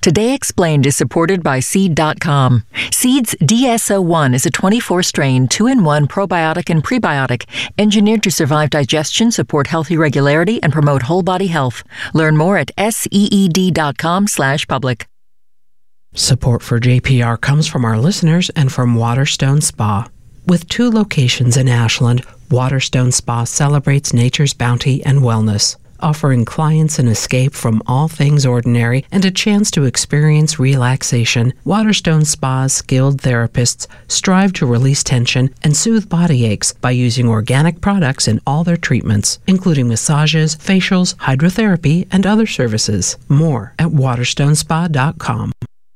Today Explained is supported by Seed.com. Seed's DSO1 is a 24-strain, 2-in-1 probiotic and prebiotic engineered to survive digestion, support healthy regularity, and promote whole-body health. Learn more at seed.com/public. Support for JPR comes from our listeners and from Waterstone Spa. With 2 locations in Ashland, Waterstone Spa celebrates nature's bounty and wellness, offering clients an escape from all things ordinary and a chance to experience relaxation. Waterstone Spa's skilled therapists strive to release tension and soothe body aches by using organic products in all their treatments, including massages, facials, hydrotherapy, and other services. More at waterstonespa.com.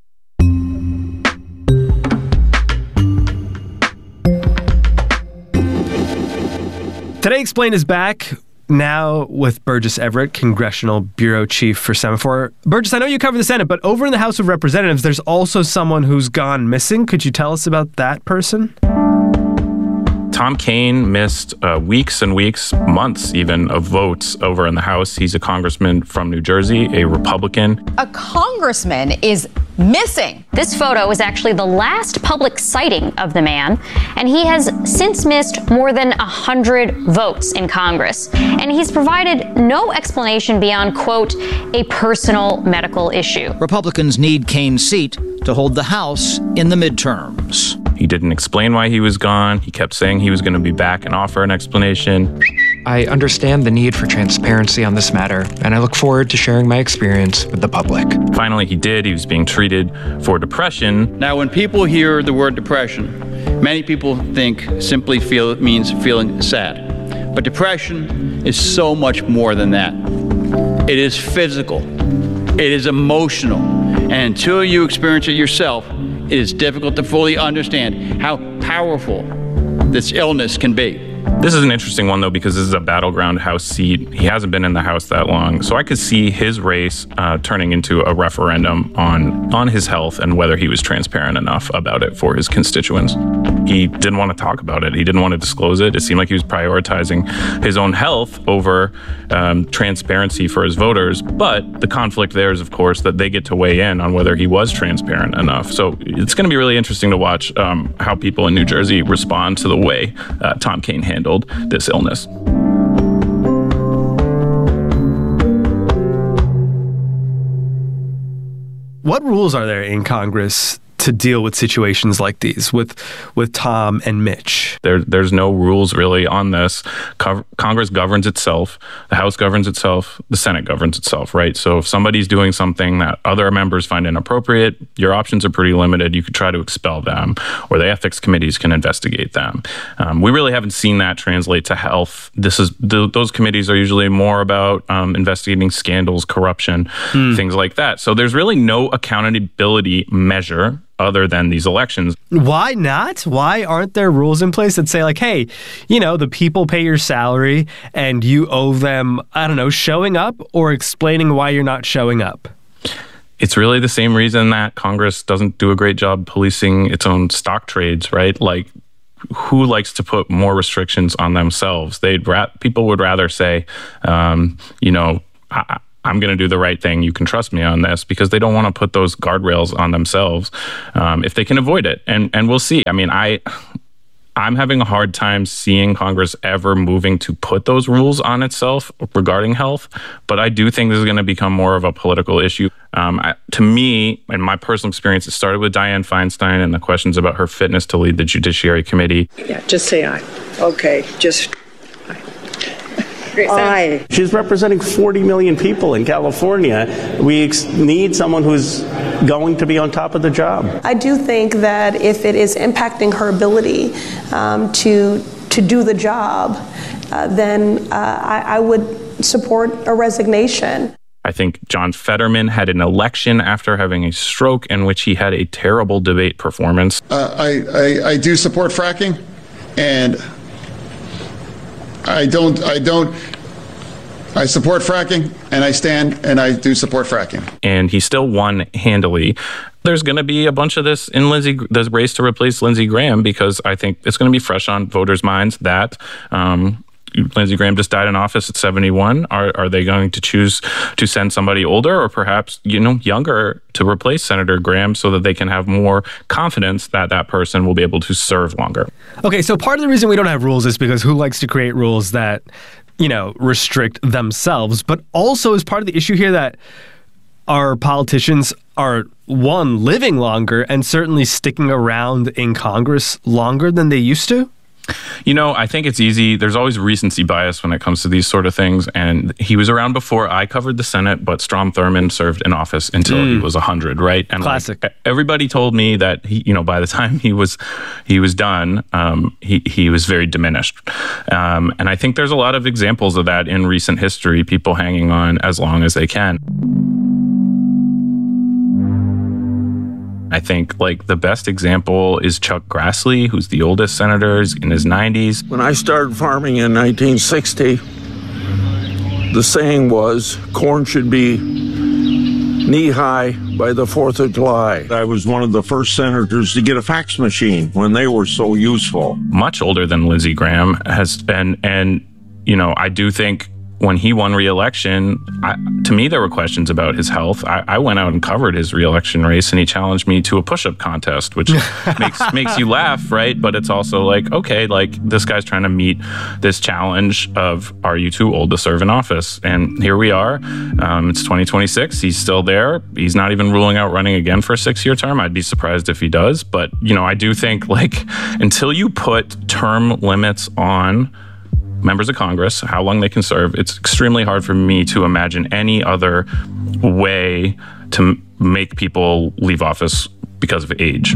Today Explained is back now with Burgess Everett, Congressional Bureau Chief for Semafor. Burgess, I know you cover the Senate, but over in the House of Representatives, there's also someone who's gone missing. Could you tell us about that person? Tom Kean missed weeks and weeks, months even, of votes over in the House. He's a congressman from New Jersey, a Republican. A congressman is missing. This photo is actually the last public sighting of the man, and he has since missed more than 100 votes in Congress. And he's provided no explanation beyond, quote, a personal medical issue. Republicans need Kean's seat to hold the House in the midterms. He didn't explain why he was gone. He kept saying he was going to be back and offer an explanation. I understand the need for transparency on this matter, and I look forward to sharing my experience with the public. Finally, he did. He was being treated for depression. Now, when people hear the word depression, many people think simply it means feeling sad. But depression is so much more than that. It is physical. It is emotional. And until you experience it yourself, it is difficult to fully understand how powerful this illness can be. This is an interesting one, though, because this is a battleground House seat. He hasn't been in the House that long. So I could see his race turning into a referendum on his health and whether he was transparent enough about it for his constituents. He didn't want to talk about it. He didn't want to disclose it. It seemed like he was prioritizing his own health over transparency for his voters. But the conflict there is, of course, that they get to weigh in on whether he was transparent enough. So it's going to be really interesting to watch how people in New Jersey respond to the way Tom Kean handled this illness. What rules are there in Congress to deal with situations like these with Tom and Mitch? There's no rules really on this. Congress governs itself, the House governs itself, the Senate governs itself, right? So if somebody's doing something that other members find inappropriate, your options are pretty limited. You could try to expel them, or the ethics committees can investigate them. We really haven't seen that translate to health. Those committees are usually more about investigating scandals, corruption, things like that. So there's really no accountability measure other than these elections. Why not? Why aren't there rules in place that say, like, hey, the people pay your salary and you owe them, I don't know, showing up or explaining why you're not showing up? It's really the same reason that Congress doesn't do a great job policing its own stock trades, right? Like, who likes to put more restrictions on themselves? People would rather say, I'm going to do the right thing. You can trust me on this, because they don't want to put those guardrails on themselves if they can avoid it. And we'll see. I mean, I'm having a hard time seeing Congress ever moving to put those rules on itself regarding health. But I do think this is going to become more of a political issue. To me, in my personal experience, it started with Dianne Feinstein and the questions about her fitness to lead the Judiciary Committee. Yeah, just say aye. Okay, just aye. She's representing 40 million people in California. We need someone who's going to be on top of the job. I do think that if it is impacting her ability to do the job, then I would support a resignation. I think John Fetterman had an election after having a stroke in which he had a terrible debate performance. I do support fracking, and I support fracking, and I stand and I do support fracking. And he still won handily. There's going to be a bunch of this in the race to replace Lindsey Graham, because I think it's going to be fresh on voters' minds that Lindsey Graham just died in office at 71. Are they going to choose to send somebody older or perhaps, younger to replace Senator Graham so that they can have more confidence that that person will be able to serve longer? Okay, so part of the reason we don't have rules is because who likes to create rules that, restrict themselves, but also is part of the issue here that our politicians are, one, living longer and certainly sticking around in Congress longer than they used to? I think it's easy. There's always recency bias when it comes to these sort of things. And he was around before I covered the Senate, but Strom Thurmond served in office until he was 100, right? And classic. Everybody told me that by the time he was done, he was very diminished. And I think there's a lot of examples of that in recent history, people hanging on as long as they can. I think the best example is Chuck Grassley, who's the oldest senator, in his 90s. When I started farming in 1960, the saying was corn should be knee-high by the 4th of July. I was one of the first senators to get a fax machine when they were so useful. Much older than Lindsey Graham has been, and I do think when he won re-election, to me, there were questions about his health. I went out and covered his re-election race, and he challenged me to a push-up contest, which makes you laugh, right? But it's also okay, this guy's trying to meet this challenge of, are you too old to serve in office? And here we are. It's 2026. He's still there. He's not even ruling out running again for a 6-year term. I'd be surprised if he does. But, I do think, until you put term limits on members of Congress, how long they can serve, it's extremely hard for me to imagine any other way to make people leave office because of age.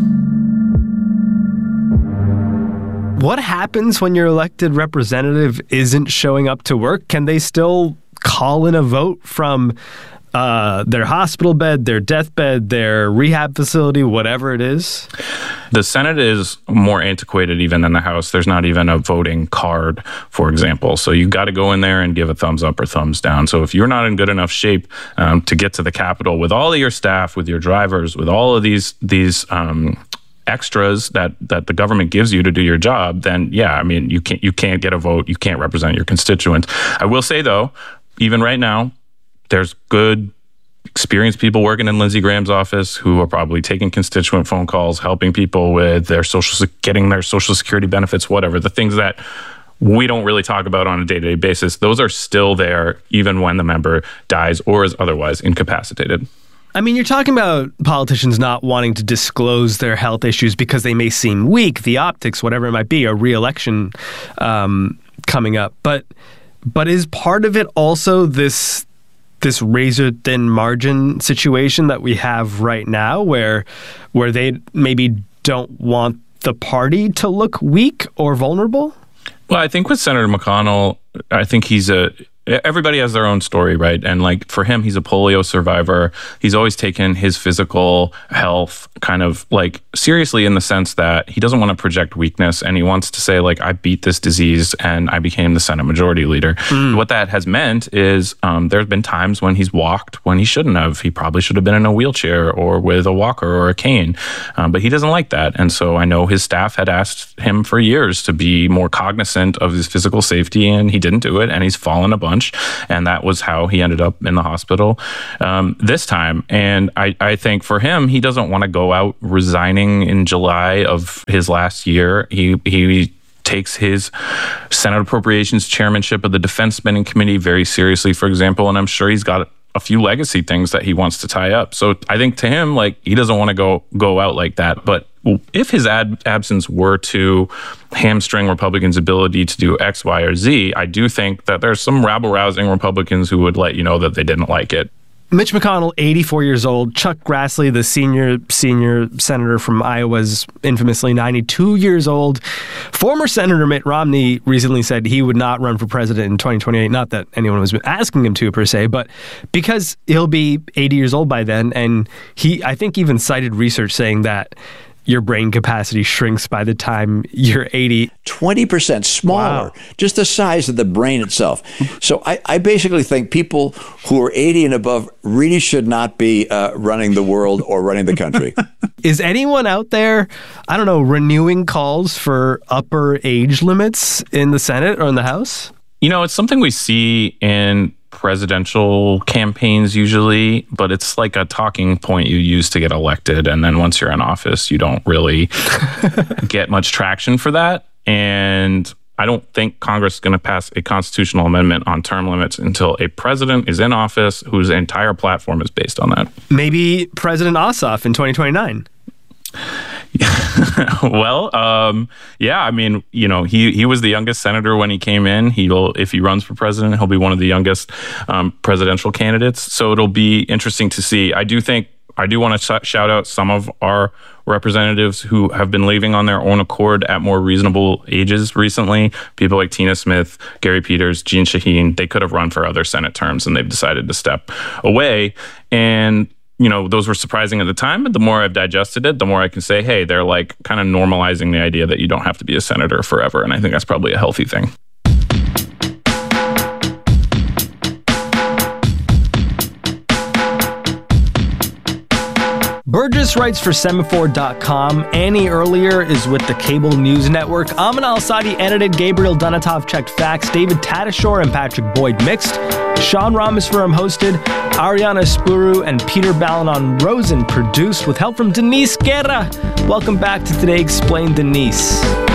What happens when your elected representative isn't showing up to work? Can they still call in a vote from their hospital bed, their deathbed, their rehab facility, whatever it is? The Senate is more antiquated even than the House. There's not even a voting card, for example. So you got to go in there and give a thumbs up or thumbs down. So if you're not in good enough shape to get to the Capitol with all of your staff, with your drivers, with all of these extras that the government gives you to do your job, then you can't get a vote. You can't represent your constituents. I will say though, even right now, there's good, experienced people working in Lindsey Graham's office who are probably taking constituent phone calls, helping people with their getting their Social Security benefits, whatever. The things that we don't really talk about on a day-to-day basis, those are still there even when the member dies or is otherwise incapacitated. I mean, you're talking about politicians not wanting to disclose their health issues because they may seem weak, the optics, whatever it might be, a re-election coming up. But is part of it also this razor-thin margin situation that we have right now where they maybe don't want the party to look weak or vulnerable? Well, I think with Senator McConnell, I think everybody has their own story, right? And for him, he's a polio survivor. He's always taken his physical health kind of seriously in the sense that he doesn't want to project weakness, and he wants to say I beat this disease and I became the Senate Majority Leader. What that has meant is there's been times when he's walked when he shouldn't have. He probably should have been in a wheelchair or with a walker or a cane, but he doesn't like that. And so I know his staff had asked him for years to be more cognizant of his physical safety, and he didn't do it, and he's fallen a bunch. And that was how he ended up in the hospital this time. And I think for him, he doesn't want to go out resigning in July of his last year. He takes his Senate Appropriations chairmanship of the Defense Spending Committee very seriously, for example. And I'm sure he's got a few legacy things that he wants to tie up. So I think to him, he doesn't want to go out like that. But if his absence were to hamstring Republicans' ability to do X, Y, or Z, I do think that there's some rabble-rousing Republicans who would let you know that they didn't like it. Mitch McConnell, 84 years old. Chuck Grassley, the senior senator from Iowa, is infamously 92 years old. Former Senator Mitt Romney recently said he would not run for president in 2028. Not that anyone was asking him to, per se, but because he'll be 80 years old by then. And he, I think, even cited research saying that your brain capacity shrinks by the time you're 80. 20% smaller, wow. Just the size of the brain itself. So I basically think people who are 80 and above really should not be running the world or running the country. Is anyone out there, I don't know, renewing calls for upper age limits in the Senate or in the House? You know, it's something we see in presidential campaigns usually, but it's like a talking point you use to get elected. And then once you're in office, you don't really get much traction for that. And I don't think Congress is going to pass a constitutional amendment on term limits until a president is in office whose entire platform is based on that. Maybe President Ossoff in 2029. Well, yeah, I mean, you know, he was the youngest senator when he came in. If he runs for president, he'll be one of the youngest presidential candidates. So it'll be interesting to see. I do want to shout out some of our representatives who have been leaving on their own accord at more reasonable ages recently. People like Tina Smith, Gary Peters, Jeanne Shaheen, they could have run for other Senate terms and they've decided to step away. And you know, those were surprising at the time, but the more I've digested it, the more I can say, hey, they're like kind of normalizing the idea that you don't have to be a senator forever. And I think that's probably a healthy thing. Burgess writes for Semaphore.com. Annie Earlier is with the Cable News Network. Amin Al-Sadi edited. Gabriel Dunatov checked facts. David Tadashore and Patrick Boyd mixed. Sean Rameswaram hosted. Ariana Spuru and Peter Balanon-Rosen produced with help from Denise Guerra. Welcome back to Today Explained, Denise.